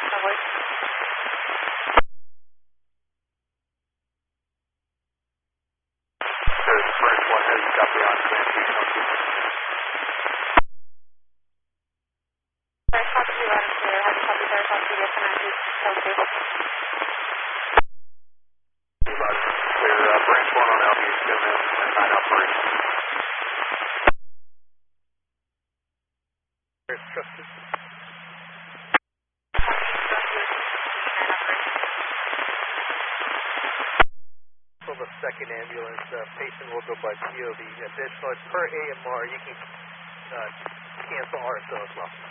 Cowboy. There's Branch 1 there, you copy on command 2, Branch Fox 2, loud and clear. Have you copy Branch Fox 2, yes, command 2, code 2. Clear, Branch 1 on Alpha, you come in and 9 operation. There's trusted. For the second ambulance, patient will go by POV. Additional, per AMR, you can cancel RSO as well.